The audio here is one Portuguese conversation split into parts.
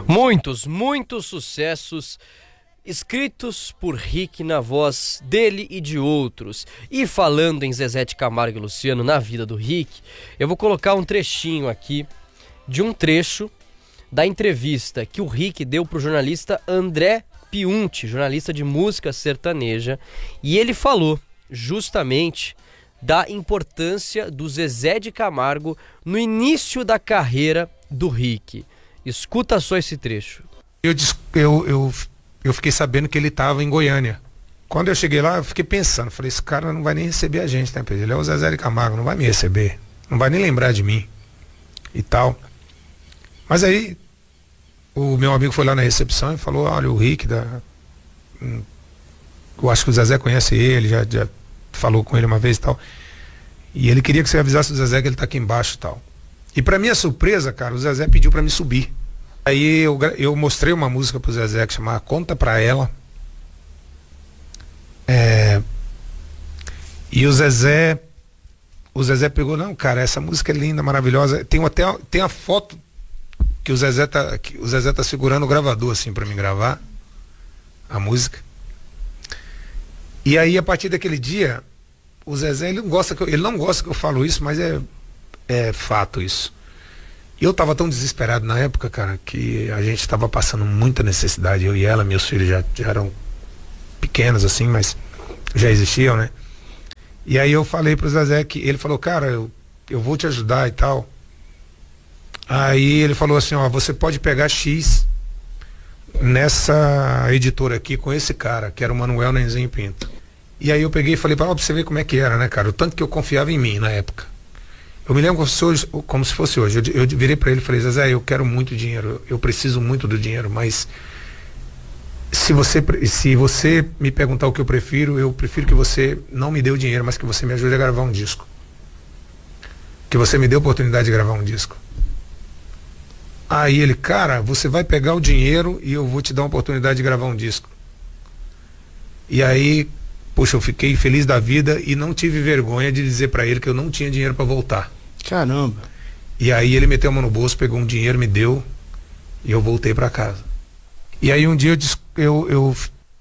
Muitos sucessos escritos por Rick na voz dele e de outros. E falando em Zezé de Camargo e Luciano na vida do Rick, eu vou colocar um trechinho aqui de um trecho da entrevista que o Rick deu para o jornalista André Piunti, jornalista de música sertaneja, e ele falou justamente da importância do Zezé de Camargo no início da carreira do Rick. Escuta só esse trecho. Eu fiquei sabendo que ele estava em Goiânia. Quando eu cheguei lá, eu fiquei pensando, falei, esse cara não vai nem receber a gente, né? Ele é o Zezé de Camargo, não vai me receber, não vai nem lembrar de mim e tal. Mas aí o meu amigo foi lá na recepção e falou, olha, o Rick eu acho que o Zezé conhece ele, já falou com ele uma vez e tal. E ele queria que você avisasse o Zezé que ele tá aqui embaixo e tal. E pra minha surpresa, cara, o Zezé pediu pra me subir. Aí eu mostrei uma música pro Zezé que chamava Conta Pra Ela. E o Zezé pegou, não, cara, essa música é linda, maravilhosa. Tem a foto que o Zezé tá segurando o gravador assim pra mim gravar a música. E aí a partir daquele dia, o Zezé ele não gosta que eu falo isso, mas é fato isso. E eu tava tão desesperado na época, cara, que a gente tava passando muita necessidade, eu e ela, meus filhos já eram pequenos assim, mas já existiam, né? E aí eu falei pro Zezé que ele falou, cara, eu vou te ajudar e tal. Aí ele falou assim, ó, você pode pegar X nessa editora aqui com esse cara, que era o Manuel Nenzinho Pinto. E aí eu peguei e falei pra você ver como é que era, né, cara? O tanto que eu confiava em mim na época. Eu me lembro como se fosse hoje. Eu virei pra ele e falei, Zezé, eu quero muito dinheiro, eu preciso muito do dinheiro, mas se você me perguntar o que eu prefiro que você não me dê o dinheiro, mas que você me ajude a gravar um disco. Que você me dê a oportunidade de gravar um disco. Aí ele, cara, você vai pegar o dinheiro e eu vou te dar uma oportunidade de gravar um disco. E aí, poxa, eu fiquei feliz da vida e não tive vergonha de dizer pra ele que eu não tinha dinheiro pra voltar. Caramba. E aí ele meteu a mão no bolso, pegou um dinheiro, me deu e eu voltei pra casa. E aí um dia eu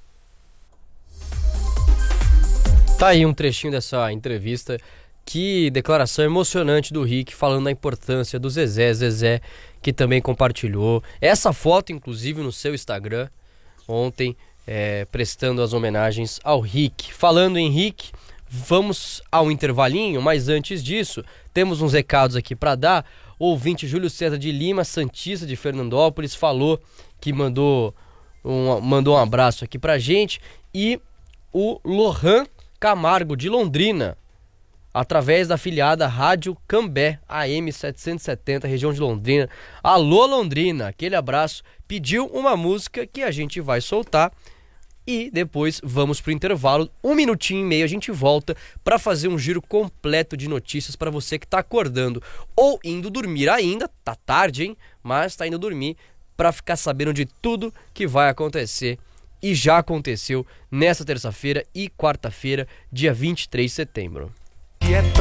Tá aí um trechinho dessa entrevista. Que declaração emocionante do Rick falando da importância do Zezé que também compartilhou essa foto, inclusive, no seu Instagram ontem, prestando as homenagens ao Rick. Falando em Rick, vamos ao intervalinho, mas antes disso, temos uns recados aqui para dar. O ouvinte Júlio César de Lima, santista de Fernandópolis, falou que mandou um abraço aqui pra gente. E o Lohan Camargo, de Londrina, através da afiliada Rádio Cambé, AM 770, região de Londrina. Alô, Londrina, aquele abraço. Pediu uma música que a gente vai soltar e depois vamos pro intervalo. 1 minutinho e meio a gente volta para fazer um giro completo de notícias para você que tá acordando ou indo dormir ainda. Tá tarde, hein? Mas tá indo dormir para ficar sabendo de tudo que vai acontecer. E já aconteceu nesta terça-feira e quarta-feira, dia 23 de setembro.